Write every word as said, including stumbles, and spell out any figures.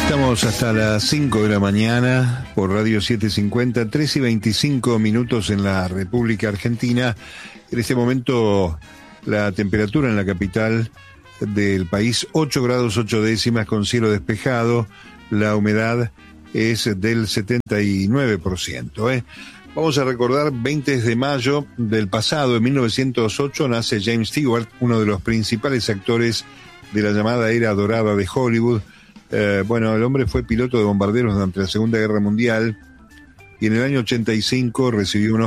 Estamos hasta las cinco de la mañana por Radio setecientos cincuenta, tres y veinticinco minutos en la República Argentina. En este momento la temperatura en la capital del país, ocho grados ocho décimas con cielo despejado. La humedad es del setenta y nueve por ciento. ¿eh? Vamos a recordar, veinte de mayo del pasado, en mil novecientos ocho, nace James Stewart, uno de los principales actores de la llamada era dorada de Hollywood. Eh, bueno, el hombre fue piloto de bombarderos durante la Segunda Guerra Mundial y en el año ochenta y cinco recibió un